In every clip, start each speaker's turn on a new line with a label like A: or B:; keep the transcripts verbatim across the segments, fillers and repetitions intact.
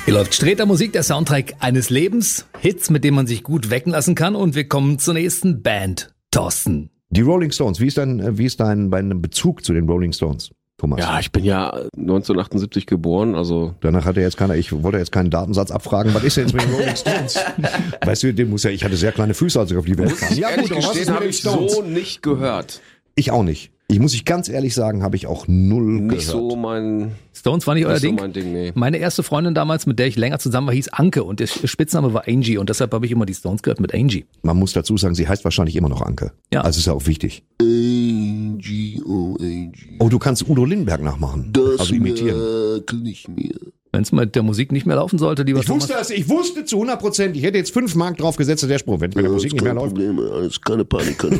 A: Hier läuft Sträter Musik, der Soundtrack eines Lebens. Hits, mit denen man sich gut wecken lassen kann. Und wir kommen zur nächsten Band. Thorsten.
B: Die Rolling Stones, wie ist dein, wie ist dein, dein Bezug zu den Rolling Stones, Thomas?
C: Ja, ich bin ja neunzehnhundertachtundsiebzig geboren, also...
B: Danach hatte jetzt keiner, ich wollte jetzt keinen Datensatz abfragen, was ist denn jetzt mit den Rolling Stones? Weißt du, den muss ja, ich hatte sehr kleine Füße, als ich auf die Welt kam.
C: Ja gut, aber was ist mit den Stones? So nicht gehört.
B: Ich auch nicht. Ich muss ich ganz ehrlich sagen, habe ich auch null
C: Nicht
B: gehört.
C: so mein...
A: Stones war nicht, nicht euer
C: so
A: Ding?
C: Mein Ding nee.
A: Meine erste Freundin damals, mit der ich länger zusammen war, hieß Anke und der Spitzname war Angie und deshalb habe ich immer die Stones gehört mit Angie.
B: Man muss dazu sagen, sie heißt wahrscheinlich immer noch Anke.
A: Ja.
B: Also ist ja auch wichtig.
C: Angie, oh Angie.
B: Oh, du kannst Udo Lindenberg nachmachen.
C: Das
B: also imitieren.
C: merke ich mir.
A: Wenn es mit der Musik nicht mehr laufen sollte, lieber
B: Ich wusste
A: Thomas.
B: das, ich wusste zu hundert Prozent, ich hätte jetzt fünf Mark drauf gesetzt, der Spruch, wenn es mit der Musik nicht mehr läuft.
C: Probleme, alles keine Panik, keine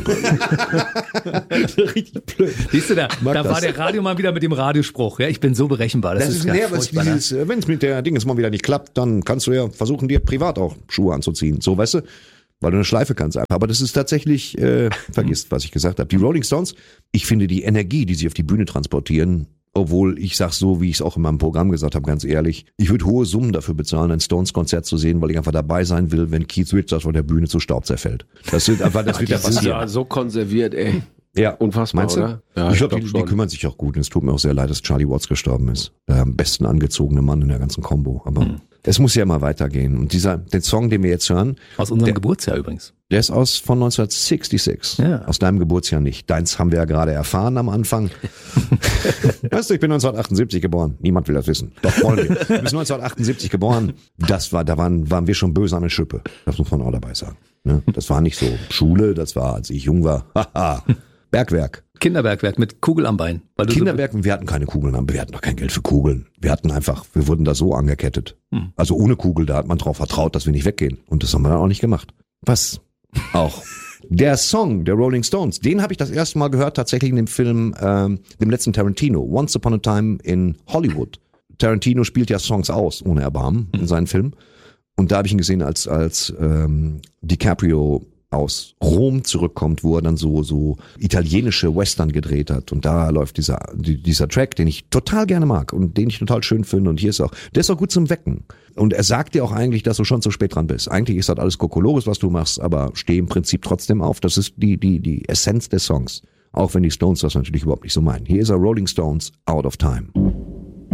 C: Panik.
B: Richtig blöd.
A: Siehst du, da,
B: Mag
A: da
B: das.
A: war der Radio mal wieder mit dem Radiospruch. Ja, ich bin so berechenbar. Das,
B: Das
A: ist
B: ist
A: ganz
B: näher, was
A: furchtbar, ne?
B: dieses, wenn es mit der Dinges mal wieder nicht klappt, dann kannst du ja versuchen, dir privat auch Schuhe anzuziehen. So, weißt du? Weil du eine Schleife kannst einfach. Aber das ist tatsächlich, äh, vergisst, was ich gesagt habe. Die Rolling Stones, ich finde die Energie, die sie auf die Bühne transportieren, obwohl ich sag so, wie ich es auch in meinem Programm gesagt habe, ganz ehrlich, ich würde hohe Summen dafür bezahlen, ein Stones-Konzert zu sehen, weil ich einfach dabei sein will, wenn Keith Richards von der Bühne zu Staub zerfällt. Das wird einfach, das wird ja
C: Die sind
B: passieren.
C: ja so konserviert, ey.
B: Ja,
C: Unfassbar,
B: meinst du?
C: oder? Ja,
B: ich
C: ich
B: glaube,
C: glaub
B: die, die
C: schon.
B: kümmern sich auch gut. Und es tut mir auch sehr leid, dass Charlie Watts gestorben ist. Der am besten angezogene Mann in der ganzen Combo. Aber
A: Hm.
B: es muss ja immer weitergehen. Und dieser, den Song, den wir jetzt hören,
A: Aus unserem
B: Der-
A: Geburtsjahr übrigens.
B: der ist aus von neunzehnhundertsechsundsechzig.
A: Ja.
B: Aus deinem Geburtsjahr nicht. Deins haben wir ja gerade erfahren am Anfang. Weißt du, ich bin neunzehnhundertachtundsiebzig geboren. Niemand will das wissen. Doch wollen wir. Du bist neunzehnhundertachtundsiebzig geboren. Das war, da waren, waren wir schon böse an der Schippe. Das muss man auch dabei sagen. Ne? Das war nicht so Schule, das war, als ich jung war. Haha. Bergwerk.
A: Kinderbergwerk mit Kugel am Bein. Weil du
B: Kinderberg, wir hatten keine Kugeln, aber wir hatten doch kein Geld für Kugeln. Wir hatten einfach, wir wurden da so angekettet.
A: Hm.
B: Also ohne Kugel, da hat man drauf vertraut, dass wir nicht weggehen. Und das haben wir dann auch nicht gemacht. Was auch. Der Song der Rolling Stones, den habe ich das erste Mal gehört, tatsächlich in dem Film, ähm, dem letzten Tarantino, Once Upon a Time in Hollywood. Tarantino spielt ja Songs aus, ohne Erbarmen, in seinen Filmen. Und da habe ich ihn gesehen, als, als ähm, DiCaprio aus Rom zurückkommt, wo er dann so so italienische Western gedreht hat. Und da läuft dieser die, dieser Track, den ich total gerne mag und den ich total schön finde. Und hier ist auch, der ist auch gut zum Wecken. Und er sagt dir auch eigentlich, dass du schon zu spät dran bist. Eigentlich ist das alles Kokolores, was du machst, aber steh im Prinzip trotzdem auf. Das ist die die die Essenz des Songs. Auch wenn die Stones das natürlich überhaupt nicht so meinen. Hier ist er, Rolling Stones, Out of Time.